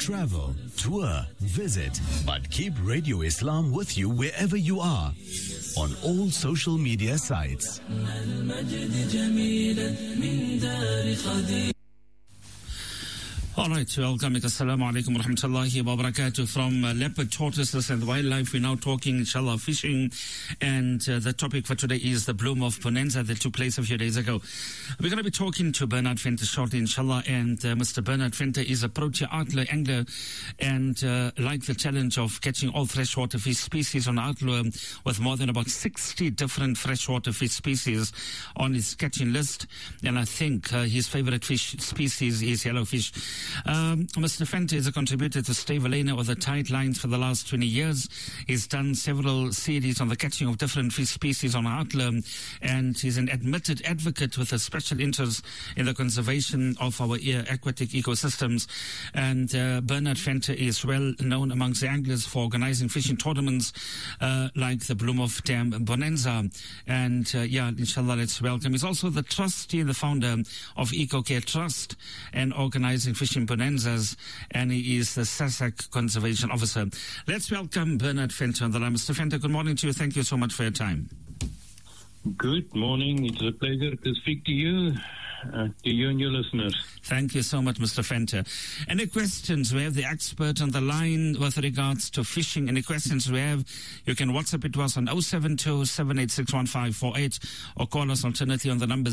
travel, tour, visit, but keep Radio Islam with you wherever you are on all social media sites. All right, welcome. Assalamu alaikum wa rahmatullahi wa barakatuh. From leopard, tortoises and wildlife, we're now talking, inshallah, fishing. And the topic for today is the bloom of bonanza that took place a few days ago. We're going to be talking to Bernard Venter shortly, inshallah. And Mr. Bernard Venter is a Protea Outlaw angler and like the challenge of catching all freshwater fish species on Outlaw with more than about 60 different freshwater fish species on his catching list. And I think his favorite fish species is yellowfish. Mr. Venter is a contributor to Stay Valena or the Tide Lines for the last 20 years. He's done several series on the catching of different fish species on Outlaw, and he's an admitted advocate with a special interest in the conservation of our aquatic ecosystems. And Bernard Venter is well known amongst the anglers for organizing fishing tournaments like the Bloom of Dam Bonanza. And inshallah, let's welcome. He's also the trustee and the founder of EcoCare Trust and organizing fishing bonanzas, and he is the SASAC Conservation Officer. Let's welcome Bernard Venter on the line. Mr. Venter, good morning to you. Thank you so much for your time. Good morning. It's a pleasure to speak to you and your listeners. Thank you so much, Mr. Venter. Any questions? We have the expert on the line with regards to fishing. Any questions we have, you can WhatsApp it to us on 072-786-1548 or call us alternately on the number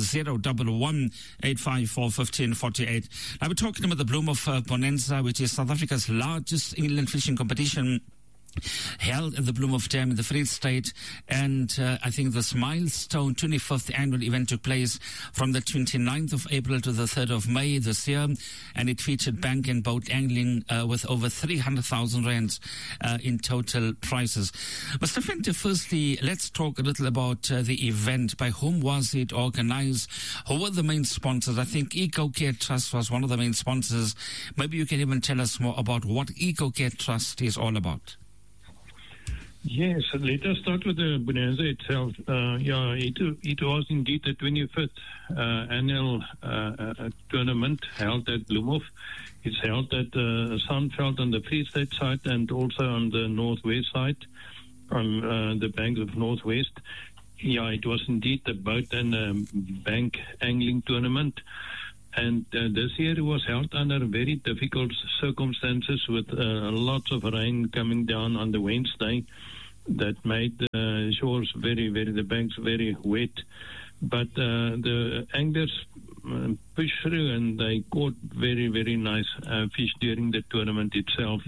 011-854-1548. Now we're talking about the Bloom of Bonanza, which is South Africa's largest inland fishing competition, held at the Bloom of Dam in the Free State. And I think this milestone 25th annual event took place from the 29th of April to the 3rd of May this year, and it featured bank and boat angling with over 300,000 rands in total prizes. Mr. Venter, firstly, let's talk a little about the event. By whom was it organized? Who were the main sponsors? I think EcoCare Trust was one of the main sponsors. Maybe you can even tell us more about what EcoCare Trust is all about. Yes, let us start with the bonanza itself. It was indeed the 25th annual tournament held at Bloemhof. It's held at Sandveld on the Free State side and also on the northwest side, on the banks of northwest. Yeah, it was indeed a boat and bank angling tournament. And this year it was held under very difficult circumstances with lots of rain coming down on the Wednesday that made the shores the banks very wet. But the anglers pushed through and they caught very, very nice fish during the tournament itself.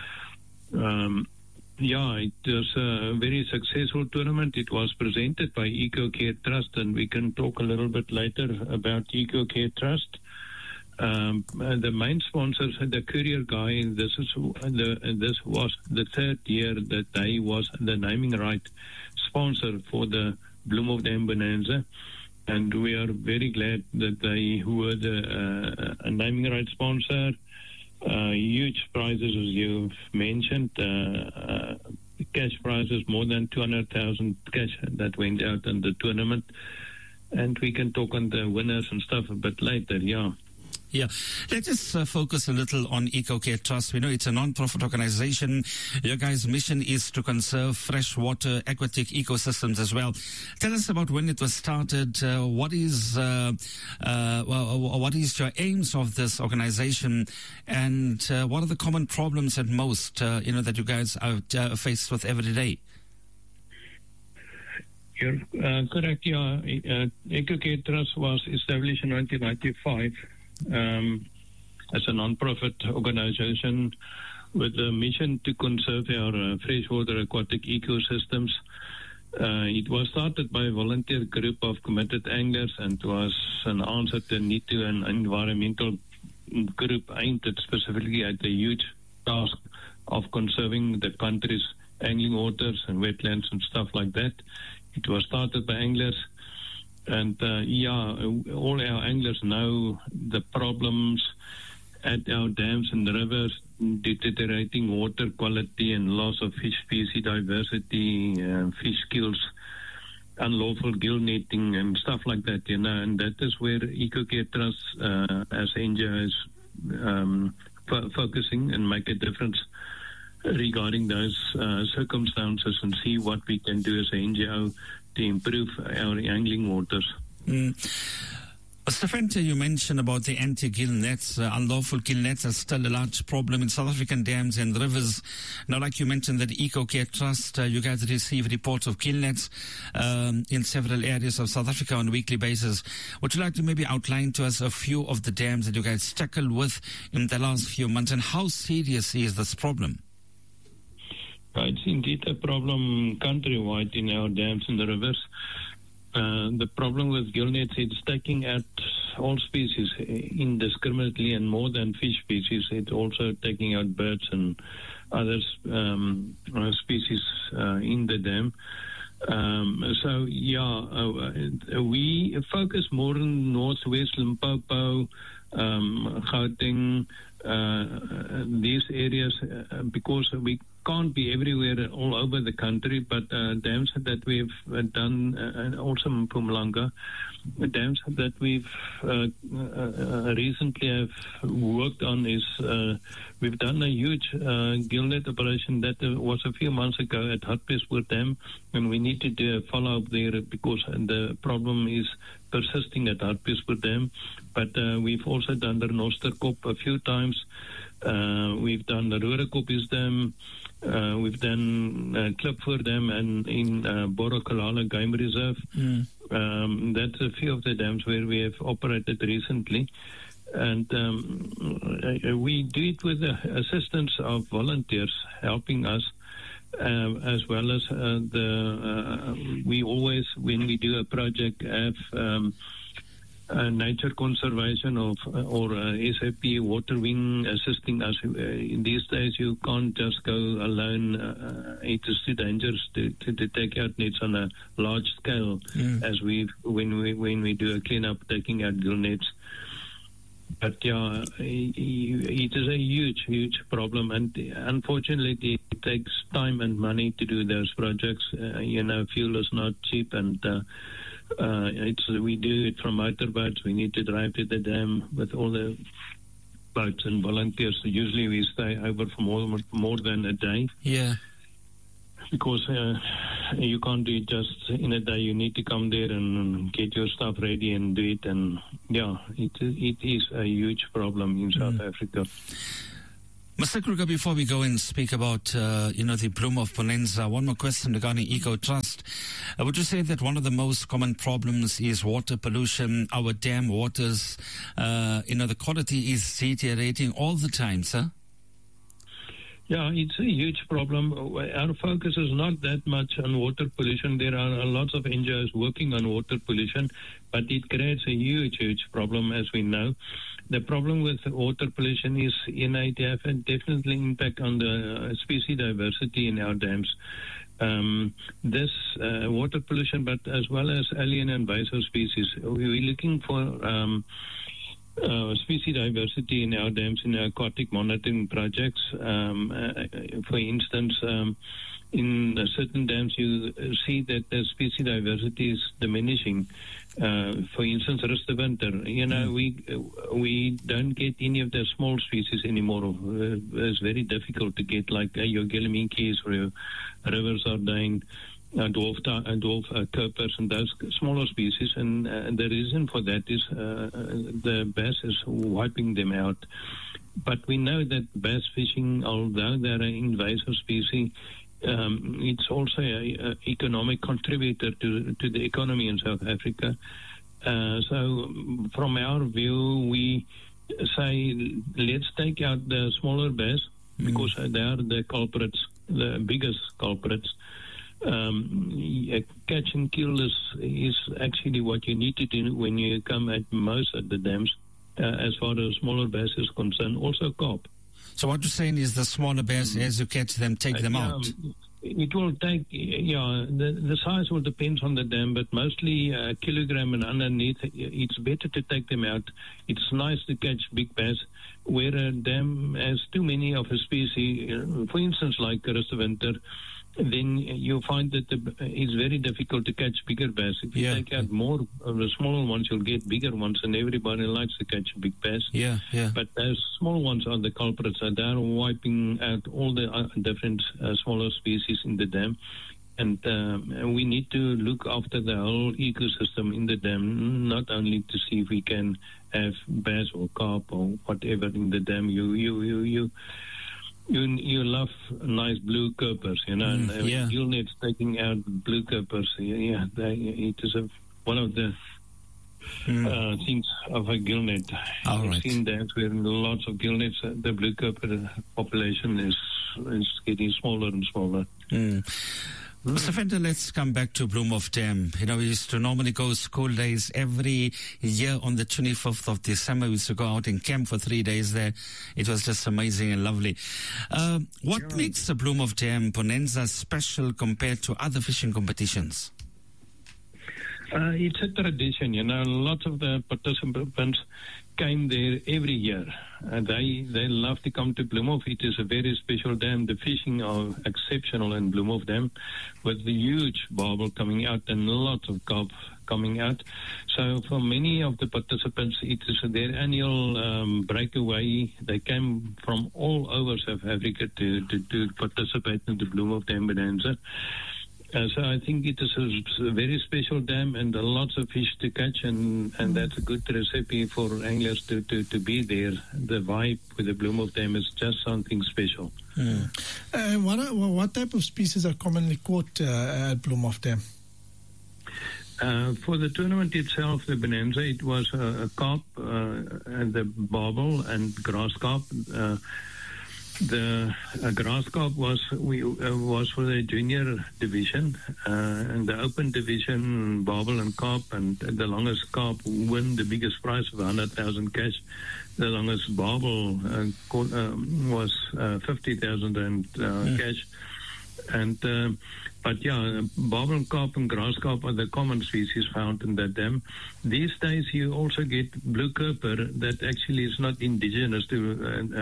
It was a very successful tournament. It was presented by EcoCare Trust, and we can talk a little bit later about EcoCare Trust. The main sponsors, the Courier Guy, this was the third year that they was the naming right sponsor for the Bloom of Dam Bonanza, and we are very glad that they were the naming right sponsor. Huge prizes, as you've mentioned, cash prizes, more than 200,000 cash that went out in the tournament. And we can talk on the winners and stuff a bit later, Yeah, let's just focus a little on EcoCare Trust. We know it's a non-profit organization. Your guys' mission is to conserve freshwater aquatic ecosystems as well. Tell us about when it was started. What is your aims of this organization, and what are the common problems at most that you guys are faced with every day? You're correct. EcoCare Trust was established in 1995. As a non-profit organization with a mission to conserve our freshwater aquatic ecosystems. It was started by a volunteer group of committed anglers and was an answer to need to an environmental group aimed at specifically at the huge task of conserving the country's angling waters and wetlands and stuff like that. It was started by anglers. And all our anglers know the problems at our dams and rivers, deteriorating water quality and loss of fish species diversity, fish kills, unlawful gill netting and stuff like that, and that is where EcoCare Trust as NGO is focusing and make a difference regarding those circumstances and see what we can do as an NGO to improve our angling waters. Mr. Venter, you mentioned about the anti-gill nets. Unlawful gill nets are still a large problem in South African dams and rivers. Now, like you mentioned, that EcoCare Trust, you guys receive reports of gill nets in several areas of South Africa on a weekly basis. Would you like to maybe outline to us a few of the dams that you guys tackled with in the last few months, and how serious is this problem? It's indeed a problem countrywide in our dams and the rivers. The problem with gill nets, it's taking out all species indiscriminately, and more than fish species, it's also taking out birds and other species in the dam. We focus more on Northwest Limpopo, Gauteng, these areas, because we can't be everywhere all over the country, but dams that we've done, and also in Mpumalanga, dams that we've recently have worked on is we've done a huge gill net operation that was a few months ago at Hartbeespoort Dam, and we need to do a follow-up there because the problem is persisting at Hartbeespoort Dam. But we've also done the Nosterkop a few times. We've done the Roerekoppies Dam. We've done Klipvoort Dam and in Borokalala Game Reserve. That's a few of the dams where we have operated recently. And we do it with the assistance of volunteers helping us, as well as we always, when we do a project, have nature conservation or SAP Water Wing assisting us. In these days, you can't just go alone. It is too dangerous to take out nets on a large scale, as when we do a cleanup, taking out gill nets. But yeah, it is a huge problem, and unfortunately, it takes time and money to do those projects. Fuel is not cheap, and we do it from motorboats. We need to drive to the dam with all the boats and volunteers. Usually we stay over for more than a day. Yeah. Because you can't do it just in a day. You need to come there and get your stuff ready and do it. And yeah, it is a huge problem in South Africa. Mr. Kruger, before we go and speak about, the bloom of Bonanza, one more question regarding EcoTrust. Would you say that one of the most common problems is water pollution, our dam waters, the quality is deteriorating all the time, sir? Yeah, it's a huge problem. Our focus is not that much on water pollution. There are lots of NGOs working on water pollution, but it creates a huge problem, as we know. The problem with water pollution is it has a definitely impact on the species diversity in our dams. This water pollution, but as well as alien and invasive species, we're looking for species diversity in our dams in aquatic monitoring projects. For instance, in certain dams, you see that the species diversity is diminishing. For instance, Rustenburg, we don't get any of the small species anymore. It's very difficult to get, like your gilliminkies, or your rivers are dying, dwarf copers, and those smaller species. And the reason for that is the bass is wiping them out. But we know that bass fishing, although they're an invasive species, it's also an economic contributor to the economy in South Africa. So from our view, we say let's take out the smaller bass because they are the culprits, the biggest culprits. Catch and kill is actually what you need to do when you come at most of the dams, as far as smaller bass is concerned, also carp. So what you're saying is the smaller bass, as you catch them, take them out? It will take, the size will depend on the dam, but mostly a kilogram and underneath, it's better to take them out. It's nice to catch big bass. Where a dam has too many of a species, for instance, like Rustenburg, then you find that it's very difficult to catch bigger bass. If you take out more of the smaller ones, you'll get bigger ones, and everybody likes to catch big bass. Yeah. But those small ones are the culprits. They're wiping out all the different smaller species in the dam. And we need to look after the whole ecosystem in the dam, not only to see if we can have bass or carp or whatever in the dam. You love nice blue keepers, and gillnets taking out blue keepers. It is one of the things of a gillnet. I've seen that where lots of gillnets, the blue keeper population is getting smaller and smaller. Mr. Venter, let's come back to Bloemhof Dam. We used to normally go school days every year on the 25th of December. We used to go out and camp for 3 days there. It was just amazing and lovely. What makes the Bloemhof Dam Bonanza special compared to other fishing competitions? It's a tradition, Lots of the participants came there every year. They love to come to Bloemhof. It is a very special dam. The fishing are exceptional in Bloemhof Dam, with the huge barbel coming out and lots of carp coming out. So for many of the participants, it is their annual breakaway. They came from all over South Africa to participate in the Bloemhof Dam Bonanza. So I think it is a very special dam and lots of fish to catch, and that's a good recipe for anglers to be there. The vibe with the Bloemhof Dam is just something special. What type of species are commonly caught at Bloemhof Dam? For the tournament itself, the Bonanza, it was a carp, and the barbel and grass carp. The grass carp was for the junior division, and the open division, barbel and carp, and the longest carp win the biggest prize of 100,000 cash. The longest barbel was 50,000 and cash. And barbel carp and grass carp are the common species found in that dam. These days, you also get blue keeper that actually is not indigenous to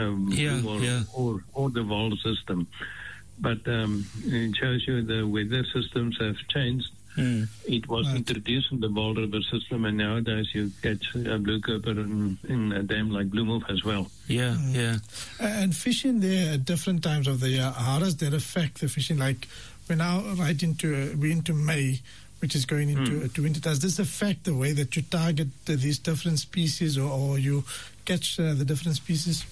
or the Vaal system. But it shows you the weather systems have changed. It was introduced in the Vaal River system, and nowadays you catch a blue keeper in a dam like Bloemhof as well. And fishing there at different times of the year, how does that affect the fishing? Like we're now we're into May, which is going into winter. Does this affect the way that you target these different species, or you catch the different species?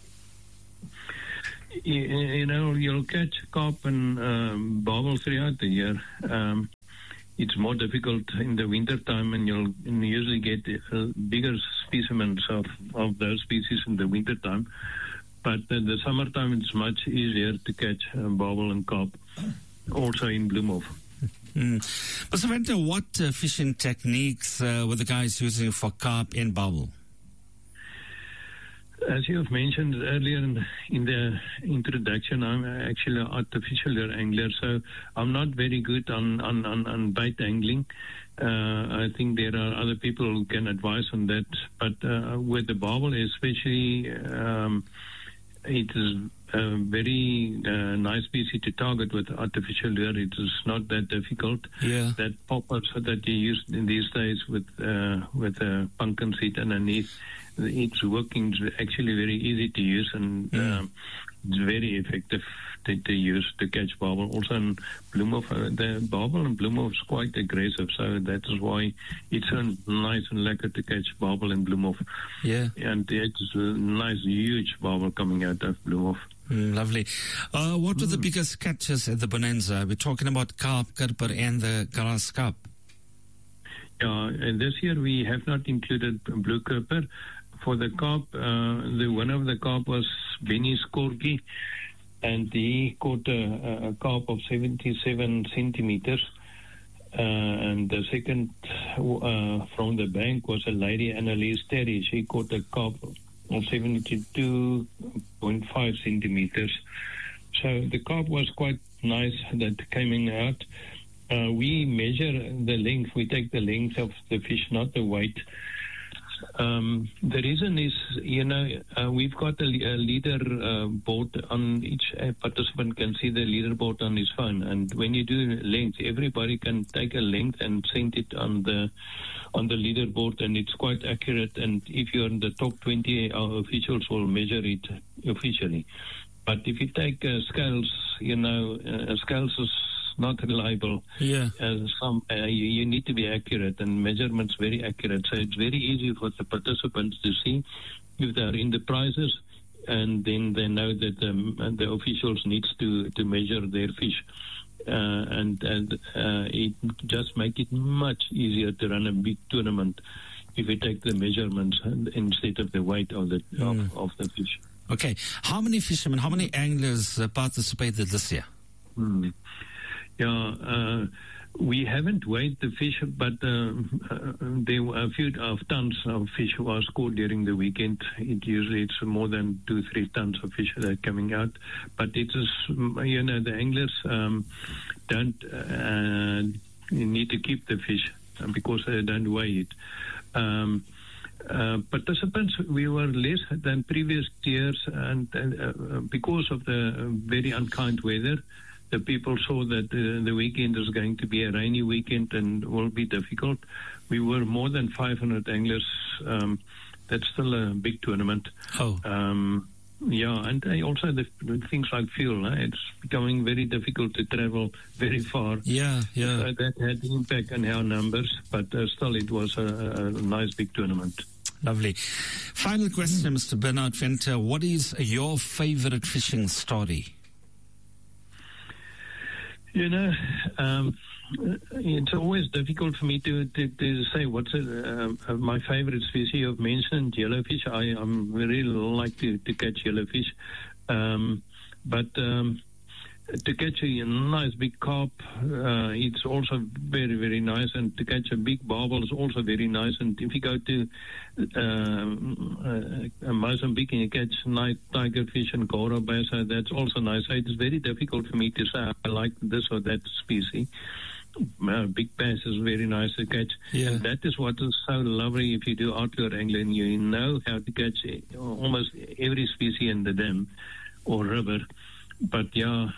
You'll catch carp and barbel throughout the year. It's more difficult in the winter time, and you'll usually get bigger specimens of those species in the winter time. But in the summertime, it's much easier to catch barbel and carp, also in Bloemhof. Mr. Venter, what fishing techniques were the guys using for carp and barbel? As you have mentioned earlier in the introduction, I'm actually an artificial angler, so I'm not very good on bait angling. I think there are other people who can advise on that. But with the barbel especially, it is a very nice species to target with artificial lure. It is not that difficult. That poppers that you use in these days with a pumpkin seed underneath, it's working. It's actually very easy to use, and it's very effective to use to catch barbel. Also in Bloemhof, the barbel in Bloemhof is quite aggressive, so that is why it's so nice and lekker to catch barbel in Bloemhof. And it's a nice, huge barbel coming out of Bloemhof. Lovely. What were the biggest catches at the Bonanza? We're talking about carp, kerper, and the grass carp. And this year we have not included blue kerper. For the carp, the winner of the carp was Benny Skorky, and he caught a carp of 77 centimeters. And the second from the bank was a lady, Annalise Terry. She caught a carp of 72.5 centimeters. So the carp was quite nice that came out. We measure the length. We take the length of the fish, not the weight. The reason is, we've got a leader board on each participant can see the leaderboard on his phone, and when you do length, everybody can take a length and send it on the leaderboard, and it's quite accurate. And if you're in the top 20, our officials will measure it officially. But if you take scales, scales is not reliable. Yeah. You need to be accurate, and measurements very accurate. So it's very easy for the participants to see if they're in the prizes, and then they know that the officials needs to measure their fish. And it just make it much easier to run a big tournament if you take the measurements instead of the weight of the fish. Okay. How many fishermen, how many anglers participated this year? We haven't weighed the fish, but there were a few tons of fish was caught during the weekend. It's more than 2-3 tons of fish that are coming out. But it is, the anglers don't need to keep the fish because they don't weigh it. Participants, we were less than previous years, and because of the very unkind weather, the people saw that the weekend is going to be a rainy weekend and will be difficult. We were more than 500 anglers. That's still a big tournament. And also the things like fuel. It's becoming very difficult to travel very far. Yeah. So that had impact on our numbers, but still it was a nice big tournament. Lovely. Final question, Mr. Bernard Venter. What is your favorite fishing story? It's always difficult for me to say what's my favorite species. You've mentioned yellowfish. I really like to catch yellowfish. But to catch a nice big carp, it's also very, very nice. And to catch a big barbel is also very nice. And if you go to Mozambique and you catch nice tigerfish and Gora bass, that's also nice. So it's very difficult for me to say I like this or that species. Big bass is very nice to catch. Yeah. That is what is so lovely if you do outdoor angling. You know how to catch almost every species in the dam or river. But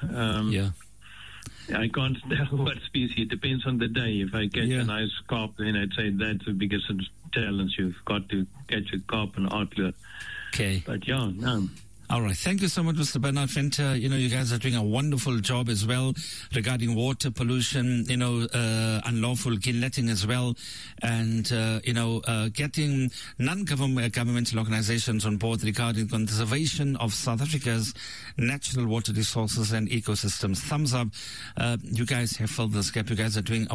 I can't tell what species. It depends on the day. If I catch a nice carp, then I'd say that's the biggest challenge. You've got to catch a carp and outdoor. Okay. But All right. Thank you so much, Mr. Bernard Venter. You guys are doing a wonderful job as well regarding water pollution, unlawful gill netting as well, and, getting non-governmental organizations on board regarding conservation of South Africa's natural water resources and ecosystems. Thumbs up. You guys have filled this gap. You guys are doing a